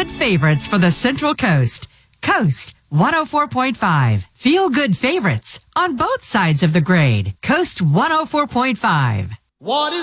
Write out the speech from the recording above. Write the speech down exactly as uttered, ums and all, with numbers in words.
feel-good favorites for the Central Coast. Coast one oh four point five. Feel-good favorites on both sides of the grade. Coast one oh four point five. What is